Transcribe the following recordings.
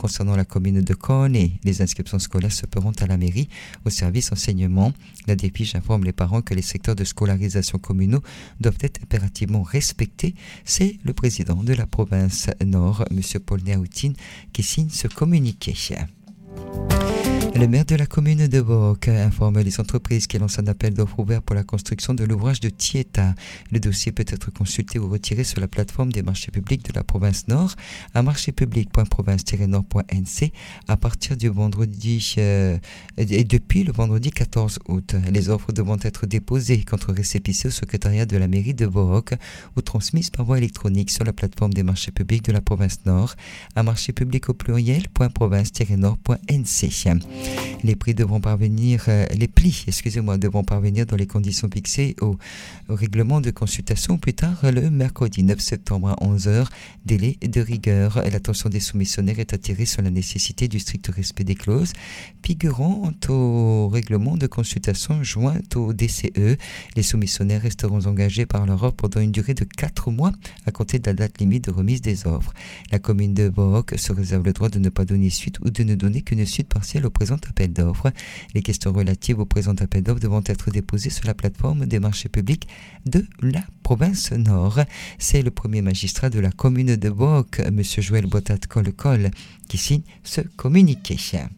concernant la commune de Koné. Les inscriptions scolaires se feront à la mairie, au service enseignement. La DPJ informe les parents que les secteurs de scolarisation communaux doivent être impérativement respectés. C'est le président de la province Nord, M. Paul Néaoutine, qui signe ce communiqué. Le maire de la commune de Bohok informe les entreprises qui lancent un appel d'offres ouvert pour la construction de l'ouvrage de Tieta. Le dossier peut être consulté ou retiré sur la plateforme des marchés publics de la province Nord à marchéspublics.province-nord.nc à partir du vendredi et depuis le vendredi 14 août. Les offres devront être déposées contre récépissé au secrétariat de la mairie de Bohok ou transmises par voie électronique sur la plateforme des marchés publics de la province Nord à marchéspublics.province-nord.nc. Les plis devront parvenir dans les conditions fixées au règlement de consultation plus tard le mercredi 9 septembre à 11h. Délai de rigueur. L'attention des soumissionnaires est attirée sur la nécessité du strict respect des clauses figurant au règlement de consultation joint au DCE. Les soumissionnaires resteront engagés par leur offre pendant une durée de 4 mois à compter de la date limite de remise des offres. La commune de Bohok se réserve le droit de ne pas donner suite ou de ne donner qu'une suite partielle au présent appel d'offres. Les questions relatives au présent appel d'offres devront être déposées sur la plateforme des marchés publics de la province Nord. C'est le premier magistrat de la commune de Bohok, M. Joël Botat-Collecol, qui signe ce communiqué.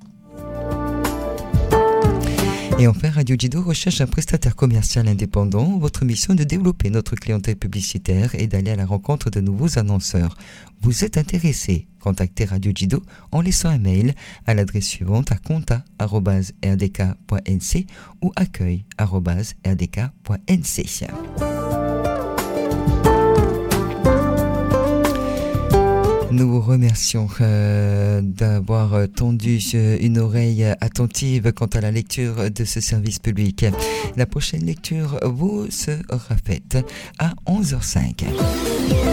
Et enfin, Radio Jido recherche un prestataire commercial indépendant. Votre mission est de développer notre clientèle publicitaire et d'aller à la rencontre de nouveaux annonceurs. Vous êtes intéressé? Contactez Radio Jido en laissant un mail à l'adresse suivante à conta@rdk.nc ou accueil@rdk.nc. Nous vous remercions d'avoir tendu une oreille attentive quant à la lecture de ce service public. La prochaine lecture vous sera faite à 11h05.